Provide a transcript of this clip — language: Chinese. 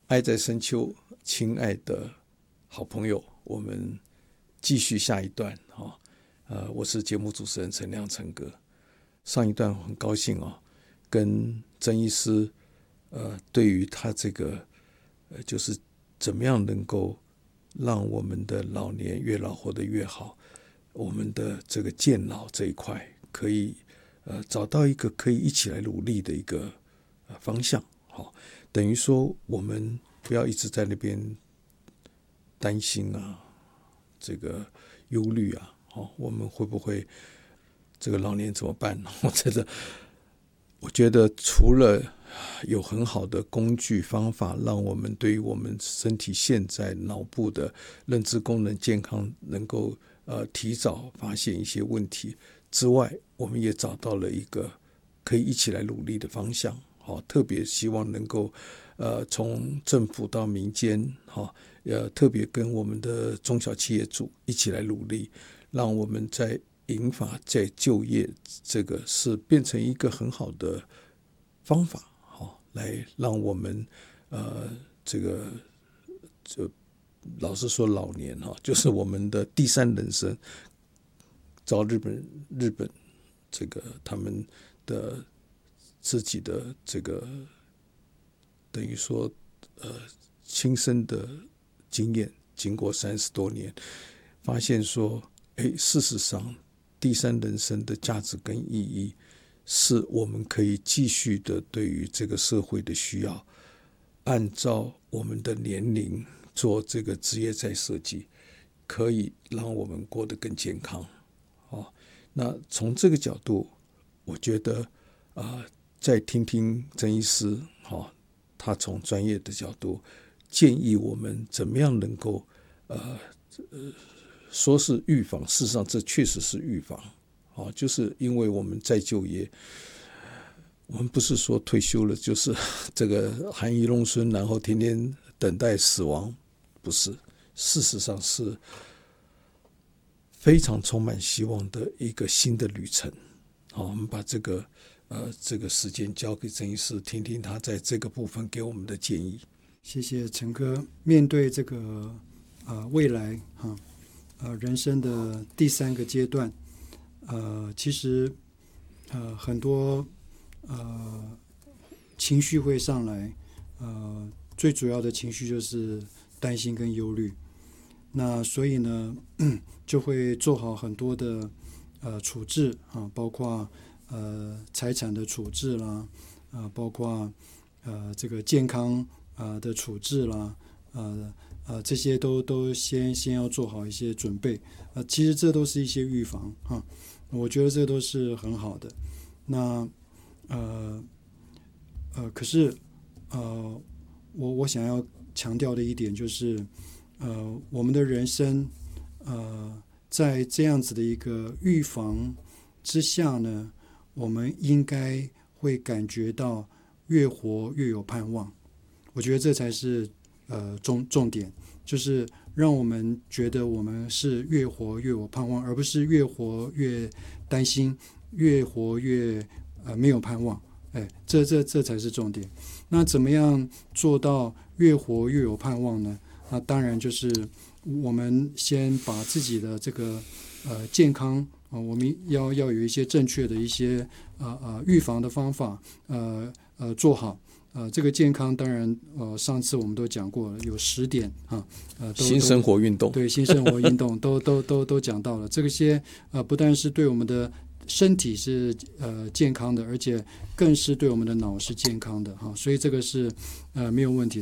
爱在深秋，亲爱的好朋友，我们继续下一段我是节目主持人陈亮陈哥。上一段很高兴跟曾医师对于他这个就是怎么样能够让我们的老年越老活得越好，我们的这个健老这一块可以找到一个可以一起来努力的一个方向。等于说我们不要一直在那边担心这个忧虑我们会不会这个老年怎么办？我觉得除了有很好的工具方法，让我们对于我们身体现在脑部的认知功能健康能够提早发现一些问题之外，我们也找到了一个可以一起来努力的方向。特别希望能够从政府到民间特别跟我们的中小企业主一起来努力，让我们在银发在就业这个是变成一个很好的方法来让我们这个老实说老年就是我们的第三人生。照日本这个他们的自己的这个等于说亲身的经验，经过30多年发现说事实上第三人生的价值跟意义是我们可以继续的对于这个社会的需要，按照我们的年龄做这个职业再设计，可以让我们过得更健康。那从这个角度我觉得再听听曾医师他从专业的角度建议我们怎么样能够说是预防，事实上这确实是预防就是因为我们再就业，我们不是说退休了就是这个含饴弄孙，然后天天等待死亡，不是，事实上是非常充满希望的一个新的旅程。我们把这个时间交给曾医师，听听他在这个部分给我们的建议。 谢谢陈哥。面对这个未来人生的第3个阶段，其实很多情绪会上来，最主要的情绪就是担心跟忧虑。那所以呢，就会做好很多的处置包括财产的处置啦，包括这个健康的处置啦，这些都先要做好一些准备。其实这都是一些预防我觉得这都是很好的。那可是我想要强调的一点就是我们的人生在这样子的一个预防之下呢，我们应该会感觉到越活越有盼望。我觉得这才是重点，就是让我们觉得我们是越活越有盼望，而不是越活越担心，越活越没有盼望。这才是重点。那怎么样做到越活越有盼望呢？那当然就是我们先把自己的这个健康我们要有一些正确的一些预防的方法做好。这个健康当然上次我们都讲过了，有10点新生活运动， 对，新生活运动都讲到了。这些不但是对我们的身体是健康的，而且更是对我们的脑是健康的所以这个是没有问题的。